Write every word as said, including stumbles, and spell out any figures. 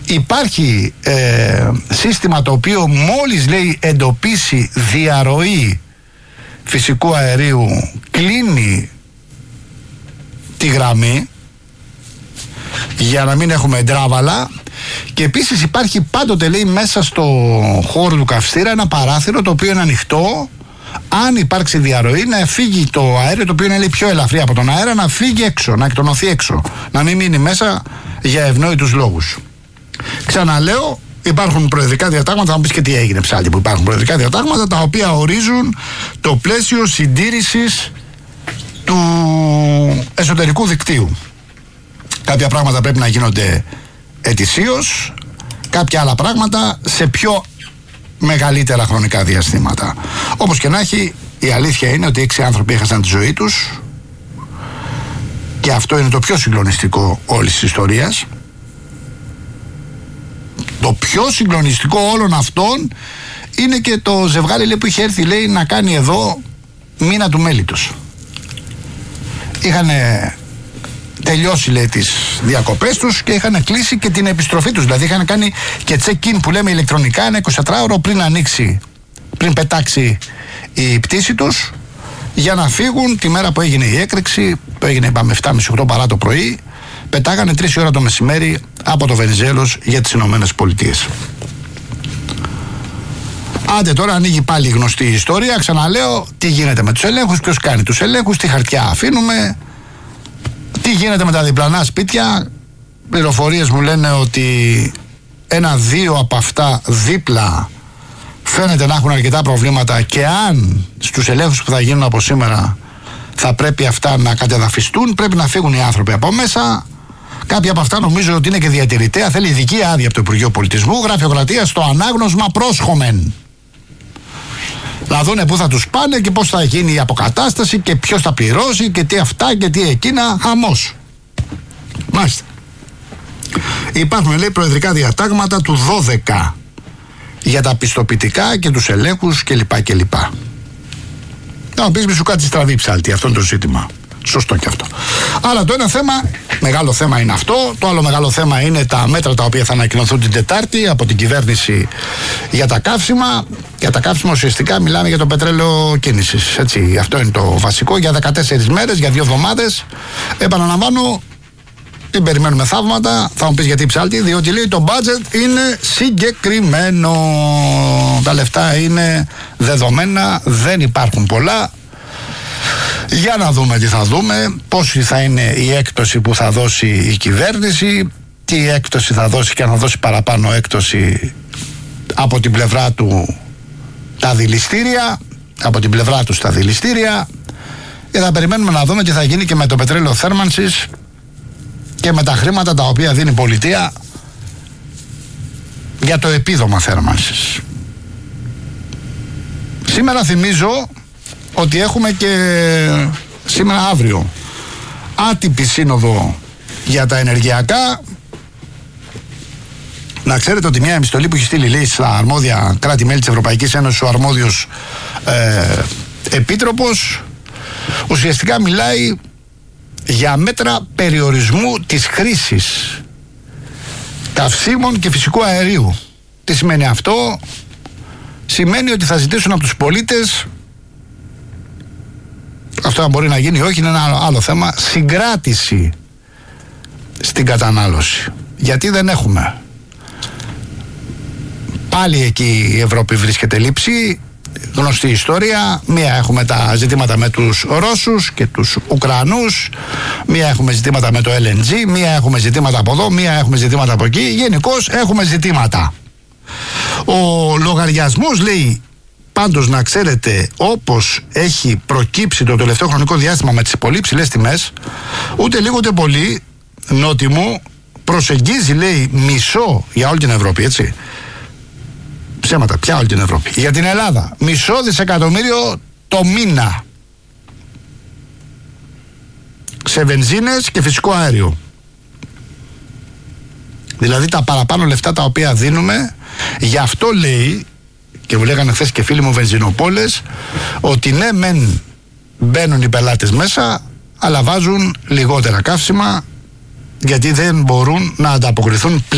υπάρχει ε, σύστημα το οποίο μόλις λέει εντοπίσει διαρροή φυσικού αερίου κλείνει τη γραμμή για να μην έχουμε ντράβαλα. Και επίσης υπάρχει πάντοτε, λέει, μέσα στο χώρο του καυστήρα ένα παράθυρο το οποίο είναι ανοιχτό. Αν υπάρξει διαρροή, να φύγει το αέριο, το οποίο είναι, λέει, πιο ελαφρύ από τον αέρα, να φύγει έξω, να εκτονωθεί έξω, να μην μείνει μέσα για ευνόητους λόγους. Ξαναλέω, υπάρχουν προεδρικά διατάγματα. Θα μου πεις και τι έγινε, ψάλτη, που υπάρχουν προεδρικά διατάγματα τα οποία ορίζουν το πλαίσιο συντήρησης του εσωτερικού δικτύου. Κάποια πράγματα πρέπει να γίνονται ετησίως, κάποια άλλα πράγματα σε πιο μεγαλύτερα χρονικά διαστήματα. Όπως και να έχει, η αλήθεια είναι ότι έξι άνθρωποι έχασαν τη ζωή τους και αυτό είναι το πιο συγκλονιστικό όλης της ιστορίας. Το πιο συγκλονιστικό όλων αυτών είναι και το ζευγάρι, λέει, που είχε έρθει, λέει, να κάνει εδώ μήνα του μέλιτος. Είχαν τελειώσει, λέει, τις διακοπές τους και είχαν κλείσει και την επιστροφή τους. Δηλαδή είχαν κάνει και check-in που λέμε ηλεκτρονικά ένα εικοσιτετράωρο πριν ανοίξει, πριν πετάξει η πτήση τους, για να φύγουν τη μέρα που έγινε η έκρηξη, που έγινε, είπαμε, επτά και μισή οκτώ παρά το πρωί. Πετάγανε τρεις ώρα το μεσημέρι από το Βενιζέλος για τις Ηνωμένες Πολιτείες. Άντε τώρα ανοίγει πάλι η γνωστή ιστορία. Ξαναλέω, τι γίνεται με τους ελέγχους, ποιος κάνει τους ελέγχους, τι χαρτιά αφήνουμε, τι γίνεται με τα διπλανά σπίτια. Πληροφορίες μου λένε ότι ένα-δύο από αυτά δίπλα φαίνεται να έχουν αρκετά προβλήματα και αν στους ελέγχους που θα γίνουν από σήμερα θα πρέπει αυτά να κατεδαφιστούν, πρέπει να φύγουν οι άνθρωποι από μέσα. Κάποια από αυτά νομίζω ότι είναι και διατηρητέα, θέλει ειδική άδεια από το Υπουργείο Πολιτισμού, γραφειοκρατία στο ανάγνωσμα πρόσχομεν. Να δούνε πού θα τους πάνε και πώς θα γίνει η αποκατάσταση και ποιος θα πληρώσει και τι αυτά και τι εκείνα. Χαμός. Μάλιστα. Υπάρχουν, λέει, προεδρικά διατάγματα του δώδεκα για τα πιστοποιητικά και τους ελέγχους κλπ. κλπ. Να μου πεις, μη σου κάτσει στραβή ψάλτη, αυτό είναι το ζήτημα. Σωστό και αυτό. Αλλά το ένα θέμα, μεγάλο θέμα είναι αυτό. Το άλλο μεγάλο θέμα είναι τα μέτρα τα οποία θα ανακοινωθούν την Τετάρτη από την κυβέρνηση για τα καύσιμα. Για τα καύσιμα ουσιαστικά μιλάμε για το πετρέλαιο κίνησης. Έτσι, αυτό είναι το βασικό. Για δεκατέσσερις μέρες, για δύο εβδομάδες. Επαναλαμβάνω, την περιμένουμε θαύματα. Θα μου πεις γιατί ψάλτη, διότι, λέει, το budget είναι συγκεκριμένο. Τα λεφτά είναι δεδομένα, δεν υπάρχουν πολλά. Για να δούμε τι θα δούμε, πόση θα είναι η έκπτωση που θα δώσει η κυβέρνηση, τι έκπτωση θα δώσει και αν θα δώσει παραπάνω έκπτωση από την πλευρά του τα δηληστήρια, από την πλευρά του τα δηληστήρια, και θα περιμένουμε να δούμε τι θα γίνει και με το πετρέλαιο θέρμανσης και με τα χρήματα τα οποία δίνει η πολιτεία για το επίδομα θέρμανσης. Σήμερα θυμίζω ότι έχουμε και σήμερα αύριο άτυπη σύνοδο για τα ενεργειακά. Να ξέρετε ότι μια επιστολή που έχει στείλει, λέει, στα αρμόδια κράτη-μέλη της Ευρωπαϊκής Ένωσης ο αρμόδιος ε, επίτροπος ουσιαστικά μιλάει για μέτρα περιορισμού της χρήσης καυσίμων και φυσικού αερίου. Τι σημαίνει αυτό? Σημαίνει ότι θα ζητήσουν από τους πολίτες, αυτό αν μπορεί να γίνει ή όχι είναι ένα άλλο, άλλο θέμα, συγκράτηση στην κατανάλωση. Γιατί δεν έχουμε. Πάλι εκεί η Ευρώπη βρίσκεται λήψη, γνωστή ιστορία. Μία έχουμε τα ζητήματα με τους Ρώσους και τους Ουκρανούς, μία έχουμε ζητήματα με το ελ εν τζι, μία έχουμε ζητήματα από εδώ, μία έχουμε ζητήματα από εκεί. Γενικώς έχουμε ζητήματα. Ο λογαριασμός, λέει, πάντως να ξέρετε, όπως έχει προκύψει το τελευταίο χρονικό διάστημα με τις πολύ ψηλές τιμές, ούτε λίγο ούτε πολύ, νότι μου, προσεγγίζει, λέει, μισό για όλη την Ευρώπη, έτσι. Ψέματα, πια όλη την Ευρώπη. Για την Ελλάδα, μισό δισεκατομμύριο το μήνα σε βενζίνες και φυσικό αέριο. Δηλαδή τα παραπάνω λεφτά τα οποία δίνουμε, γι' αυτό, λέει, και μου λέγανε χθες και φίλοι μου βενζινοπόλες, ότι ναι μεν μπαίνουν οι πελάτες μέσα, αλλά βάζουν λιγότερα καύσιμα, γιατί δεν μπορούν να ανταποκριθούν